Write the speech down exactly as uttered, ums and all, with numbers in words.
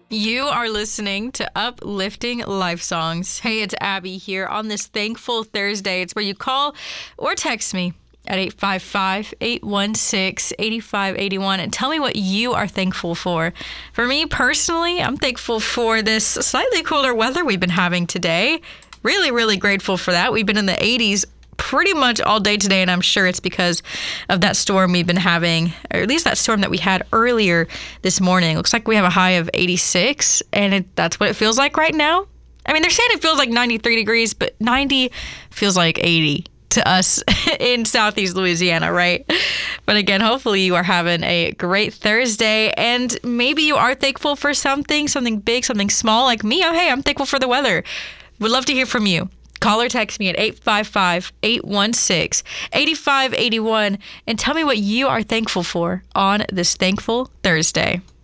You are listening to Uplifting Life Songs. Hey, it's Abby here on this Thankful Thursday. It's where you call or text me at eight five five, eight one six, eight five eight one and tell me what you are thankful for. For me personally, I'm thankful for this slightly cooler weather we've been having today. Really, really grateful for that. We've been in the eighties pretty much all day today, and I'm sure it's because of that storm we've been having, or at least that storm that we had earlier this morning. Looks like we have a high of eighty-six, and it, that's what it feels like right now. I mean, they're saying it feels like ninety-three degrees, but ninety feels like eighty to us in Southeast Louisiana, right? But again, hopefully you are having a great Thursday, and maybe you are thankful for something, something big, something small, like me. Oh, hey, I'm thankful for the weather. Would love to hear from you. Call or text me at eight five five, eight one six, eight five eight one and tell me what you are thankful for on this Thankful Thursday.